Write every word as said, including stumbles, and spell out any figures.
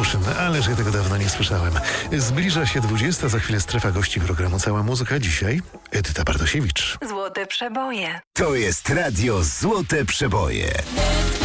Ocean, ależ ja tego dawno nie słyszałem. Zbliża się dwudziesta, za chwilę strefa gości programu Cała Muzyka. Dzisiaj Edyta Bartosiewicz. Złote przeboje. To jest radio Złote Przeboje.